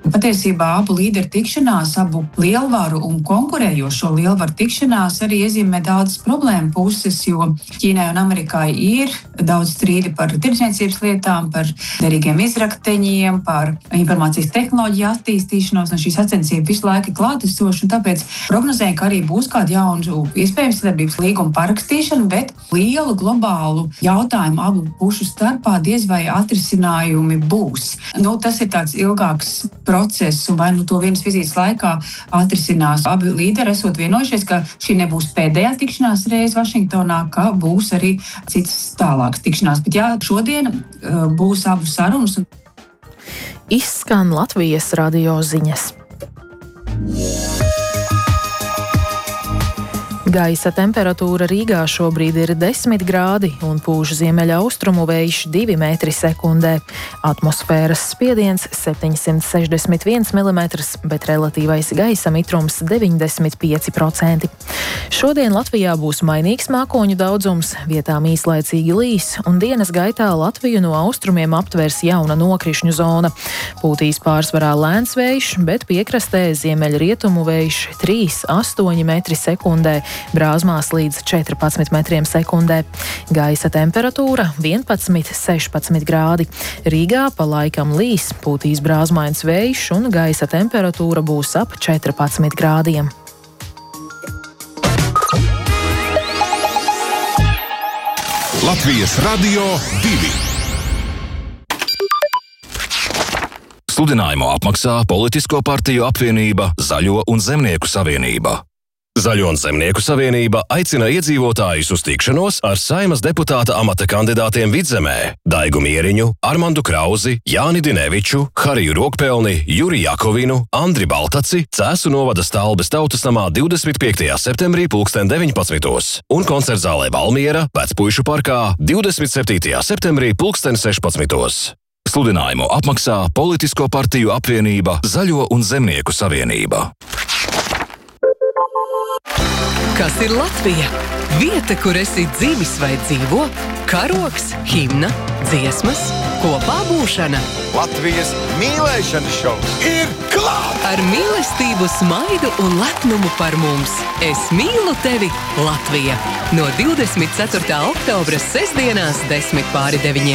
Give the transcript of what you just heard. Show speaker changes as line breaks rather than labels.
Patiesībā abu līderu tikšanās, abu lielvaru un konkurējošo lielvaru tikšanās arī iezīmē daudzas problēmu puses, jo Ķīnai un Amerikai ir daudz strīdi par tirdzniecības lietām, par derīgiem izrakteņiem, par informācijas tehnoloģiju attīstīšanos, un šī sacensība visu laiku ir klātesoša, un tāpēc prognozēju, ka arī būs kāda jauna iespējams sadarbības līguma parakstīšana, bet lielu globālu jautājumu abu pušu starpā diez vai atrisinājumi būs. Tas ir tāds ilgāks process, un vai to vienas vizītes laikā atrisinās. Abi līderi esot vienojušies, ka šī nebūs pēdējā tikšanās reize Vašingtonā, ka būs arī citas tālākas tikšanās. Bet šodien būs abu sarunas.
Izskan Latvijas radio ziņas. Gaisa temperatūra Rīgā šobrīd ir 10 grādi un pūš ziemeļaustrumu vējš 2 metri sekundē. Atmosfēras spiediens 761 mm, bet relatīvais gaisa mitrums 95%. Šodien Latvijā būs mainīgs mākoņu daudzums, vietām īslaicīgi līs, un dienas gaitā Latviju no austrumiem aptvers jauna nokrišņu zona. Pūtīs pārsvarā lēns vējš, bet piekrastē ziemeļrietumu vējš 3,8 metri sekundē. Brāzmās līdz 14 metriem sekundē. Gaisa temperatūra 11–16 grādi. Rīgā pa laikam līs, pūtīs brāzmains vējš un gaisa temperatūra būs ap 14 grādiem.
Latvijas radio 2. Sludinājumu apmaksā Politisko partiju apvienība Zaļo un Zemnieku savienība. Zaļo un Zemnieku savienība aicina iedzīvotājus uz tikšanos ar Saeimas deputāta amata kandidātiem Vidzemē Daigu Mieriņu, Armandu Krauzi, Jāni Dineviču, Hariju Rokpelni, Juri Jakovinu, Andri Baltaci, Cēsu novada Stalbes tautas namā 25. septembrī 19. un koncertzālē Valmiera, Vecpuišu parkā 27. septembrī 16. Sludinājumu apmaksā Politisko partiju apvienība Zaļo un Zemnieku savienība.
Kas ir Latvija? Vieta, kur esi dzimis vai dzīvo? Karogs, himna, dziesmas, kopā būšana.
Latvijas mīlēšanas šovs ir klāt!
Ar mīlestību, smaidu un lepnumu par mums. Es mīlu tevi, Latvija! No 24. oktobra sestdienās 9:10.